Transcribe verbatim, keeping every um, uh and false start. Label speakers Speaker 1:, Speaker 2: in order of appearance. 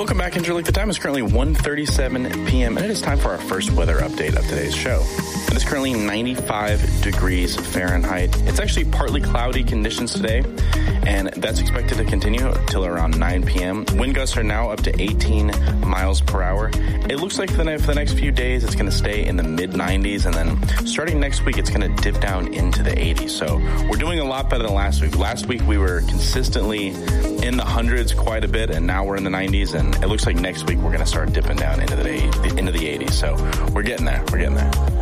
Speaker 1: Welcome back, Interlink. The time is currently one thirty-seven p.m. and it is time for our first weather update of today's show. It is currently ninety-five degrees Fahrenheit. It's actually partly cloudy conditions today, and that's expected to continue until around nine p.m. Wind gusts are now up to eighteen miles per hour. It looks like for the, for the next few days it's going to stay in the mid nineties, and then starting next week it's going to dip down into the eighties. So we're doing a lot better than last week. Last week we were consistently in the hundreds quite a bit, and now we're in the nineties, and it looks like next week we're going to start dipping down into the into the eighties. So we're getting there. We're getting there.